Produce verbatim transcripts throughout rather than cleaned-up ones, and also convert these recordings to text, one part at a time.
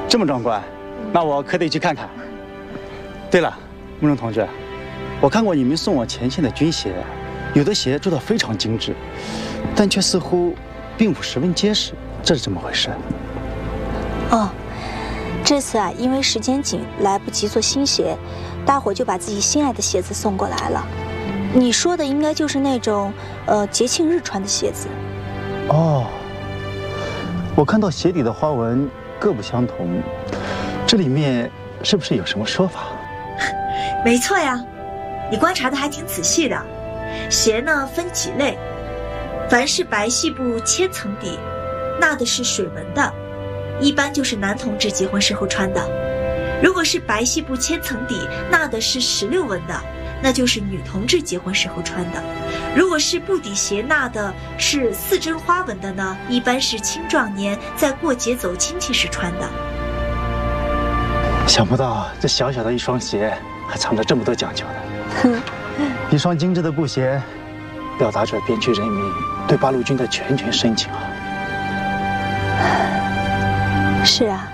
这么壮观，那我可得去看看。对了，慕容同志，我看过你们送我前线的军鞋，有的鞋做得非常精致，但却似乎并不十分结实，这是怎么回事？ 哦，这次啊，因为时间紧，来不及做新鞋，大伙就把自己心爱的鞋子送过来了。你说的应该就是那种，呃，节庆日穿的鞋子。 哦，我看到鞋底的花纹各不相同，这里面是不是有什么说法？ 没错呀，你观察的还挺仔细的。鞋呢分几类，凡是白细布千层底，纳的是水纹的，一般就是男同志结婚时候穿的；如果是白细布千层底，纳的是石榴纹的，那就是女同志结婚时候穿的；如果是布底鞋纳的是四针花纹的呢，一般是青壮年在过节走亲戚时穿的。 想不到这小小的一双鞋还藏着这么多讲究的。一双精致的布鞋，表达着边区人民对八路军的拳拳深情啊！ 是啊，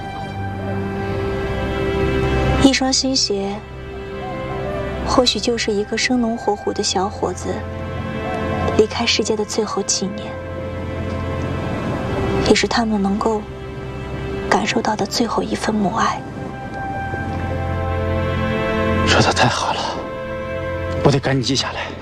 一双新鞋，或许就是一个生龙活虎的小伙子离开世界的最后纪念，也是他们能够感受到的最后一份母爱。 说得太好了，我得赶紧记下来。